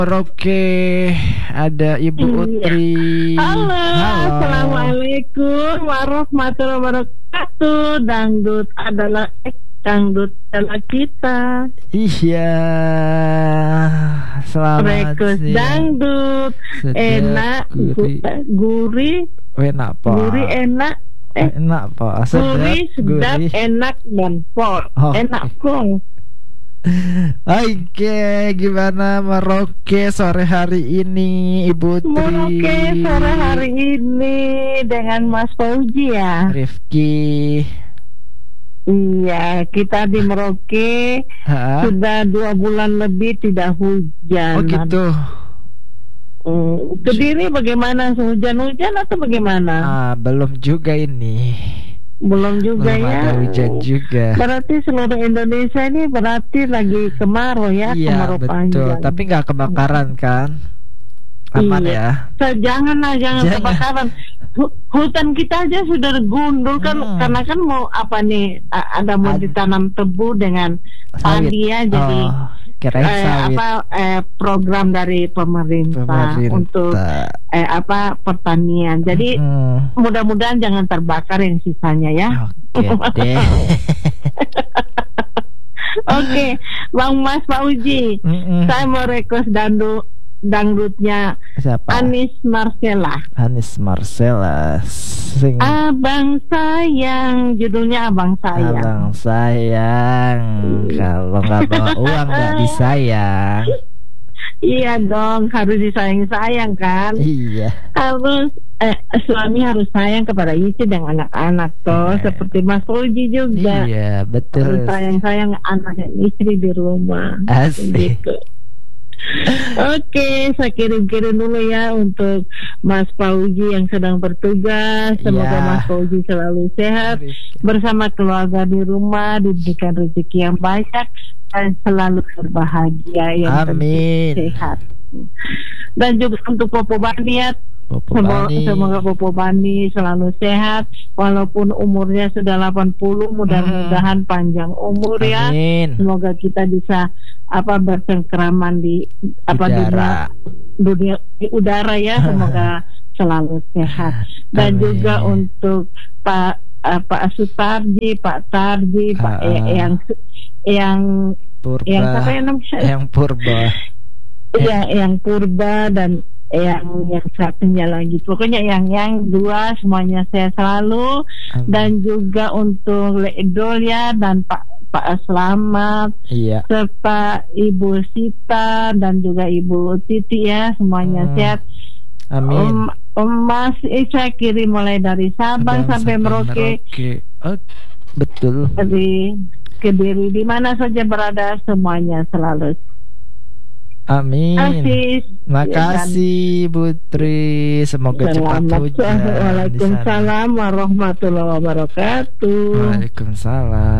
Oke, ada Ibu Utri. Halo, Halo. Assalamualaikum warahmatullahi wabarakatuh. Dangdut adalah kita. Iya, selamat Rekus siang. dangdut, Sedap, enak, gurih, enak po. gurih enak, Enak po. gurih sedap, Gurih. enak dan pol, Oh. enak pol. Oke, gimana Merauke sore hari ini, Ibu Tri? Merauke sore hari ini dengan Mas Fauzi ya. Rifki. Iya, kita di Merauke Hah? sudah 2 bulan lebih tidak hujan. Oh gitu. Kediri bagaimana? Hujan-hujan atau bagaimana? Belum juga ini. Belum juga Belum ya. ada hujan juga. Berarti seluruh Indonesia ini berarti lagi kemarau ya, Iya kemarau betul. panjang. Tapi nggak kebakaran kan? Aman Iya. ya. Jangan Jangan. kebakaran. Hutan kita aja sudah gundul kan, karena kan mau apa nih? Ada mau ditanam tebu dengan Sawit. padi ya, jadi kirain sawit. program dari pemerintah untuk pertanian. Jadi mudah-mudahan jangan terbakar yang sisanya ya. Oke deh. Oke, Bang Mas Fauzi, saya mau request dangdutnya Siapa? Anis Marcella. Anis Marcella. Sing. Abang sayang, judulnya Abang sayang. Abang sayang. Kalau nggak bawa uang nggak disayang. Iya dong, harus disayang-sayang kan. Iya. Harus suami harus sayang kepada istri dan anak-anak toh, seperti Mas Fauzi juga. Iya betul. Harus sayang-sayang anak dan istri di rumah. Asik. Gitu. Oke, saya kirim-kirim dulu ya untuk Mas Fauzi yang sedang bertugas. Semoga Mas Fauzi selalu sehat bersama keluarga di rumah, diberikan rezeki yang banyak dan selalu berbahagia yang sehat. Dan juga untuk Popo Bani ya, semoga Popo Bani selalu sehat walaupun umurnya sudah 80, mudah-mudahan panjang umur ya. Semoga kita bisa bercengkraman di dunia di udara ya, semoga selalu sehat. Dan juga untuk Pak Sutarji, Pak Tarji, Pak yang Purba, yang Purba. Iya, yang Purba dan yang satunya lagi. Pokoknya yang dua semuanya sehat selalu. Dan juga untuk Leidol ya, dan Pak Selamat, serta Ibu Sita dan juga Ibu Titi ya, semuanya sehat. Amin. Mas saya kirim mulai dari Sabang sampai Merauke. Betul. Dari Kediri, di mana saja berada semuanya selalu. Amin. Asis. Makasih Putri. Semoga cepat hujan. Waalaikumsalam warahmatullahi wabarakatuh. Waalaikumsalam.